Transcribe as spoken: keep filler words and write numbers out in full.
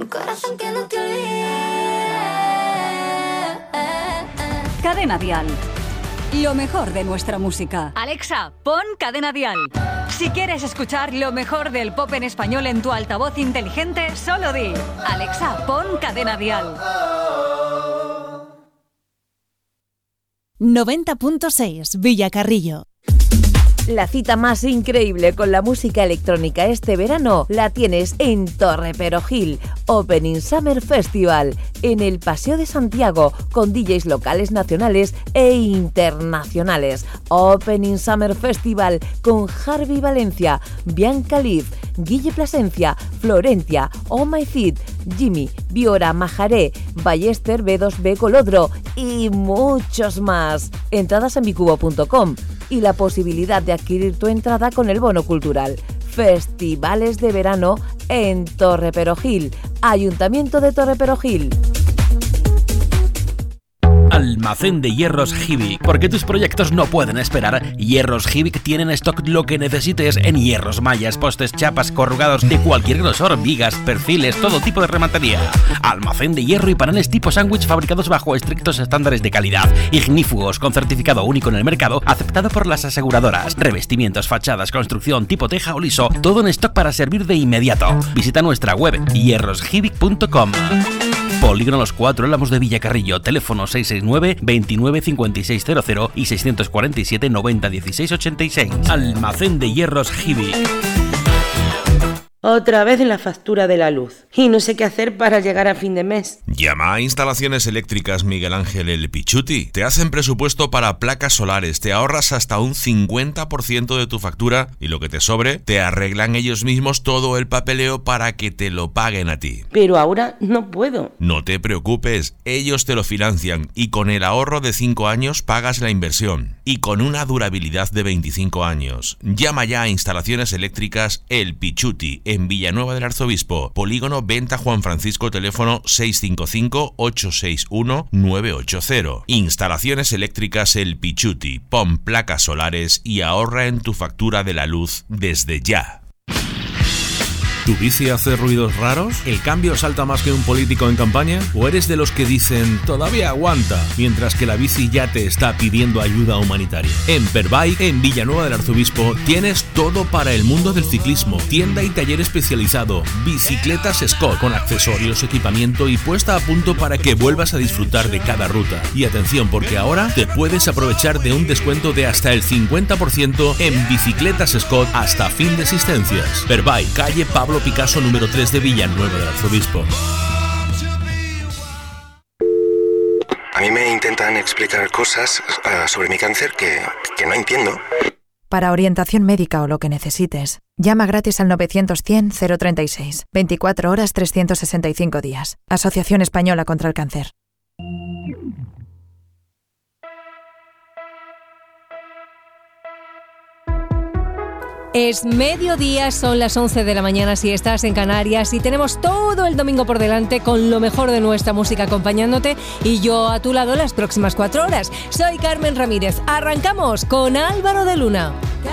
corazón que no te olvide. Cadena Dial. Lo mejor de nuestra música. Alexa, pon Cadena Dial. Si quieres escuchar lo mejor del pop en español en tu altavoz inteligente, solo di: Alexa, pon Cadena Dial. noventa punto seis Villacarrillo. La cita más increíble con la música electrónica este verano la tienes en Torre Perojil, Opening Summer Festival, en el Paseo de Santiago, con D Js locales, nacionales e internacionales. Opening Summer Festival con Harvey Valencia, Bianca Leaf, Guille Plasencia, Florentia, Oh My Feet, Jimmy, Biora, Majaré, Ballester, B dos B Colodro y muchos más. Entradas en bicubo punto com y la posibilidad de adquirir tu entrada con el bono cultural. Festivales de verano en Torre Perojil, Ayuntamiento de Torre Perojil. Almacén de Hierros Hibik. Porque tus proyectos no pueden esperar, Hierros Hibik tienen stock lo que necesites en hierros, mallas, postes, chapas, corrugados de cualquier grosor, vigas, perfiles, todo tipo de rematería. Almacén de hierro y paneles tipo sándwich fabricados bajo estrictos estándares de calidad, ignífugos con certificado único en el mercado, aceptado por las aseguradoras. Revestimientos, fachadas, construcción tipo teja o liso, todo en stock para servir de inmediato. Visita nuestra web hierros hibik punto com. Polígono Los Cuatro Álamos de Villacarrillo, teléfono seis seis nueve, veintinueve, cincuenta y seis cero cero y seiscientos cuarenta y siete, noventa, dieciséis ochenta y seis. Almacén de Hierros Hibik. Otra vez la factura de la luz. Y no sé qué hacer para llegar a fin de mes. Llama a Instalaciones Eléctricas Miguel Ángel El Pichuti. Te hacen presupuesto para placas solares, te ahorras hasta un cincuenta por ciento de tu factura y lo que te sobre, te arreglan ellos mismos todo el papeleo para que te lo paguen a ti. Pero ahora no puedo. No te preocupes, ellos te lo financian y con el ahorro de cinco años pagas la inversión. Y con una durabilidad de veinticinco años. Llama ya a Instalaciones Eléctricas El Pichuti en Villanueva del Arzobispo, Polígono Venta Juan Francisco, teléfono seis cinco cinco, ocho seis uno, nueve ocho cero. Instalaciones Eléctricas El Pichuti, pon placas solares y ahorra en tu factura de la luz desde ya. ¿Tu bici hace ruidos raros? ¿El cambio salta más que un político en campaña? ¿O eres de los que dicen todavía aguanta, mientras que la bici ya te está pidiendo ayuda humanitaria? En Perbike, en Villanueva del Arzobispo, tienes todo para el mundo del ciclismo. Tienda y taller especializado, bicicletas Scott con accesorios, equipamiento y puesta a punto para que vuelvas a disfrutar de cada ruta. Y atención, porque ahora te puedes aprovechar de un descuento de hasta el cincuenta por ciento en bicicletas Scott hasta fin de existencias. Perbike, calle Pablo Picasso número tres de Villanueva del Arzobispo. A mí me intentan explicar cosas uh, sobre mi cáncer que, que no entiendo. Para orientación médica o lo que necesites, llama gratis al novecientos cien cero treinta y seis. veinticuatro horas trescientos sesenta y cinco días. Asociación Española contra el Cáncer. Es mediodía, son las once de la mañana si estás en Canarias y tenemos todo el domingo por delante con lo mejor de nuestra música acompañándote y yo a tu lado las próximas cuatro horas. Soy Carmen Ramírez. Arrancamos con Álvaro de Luna.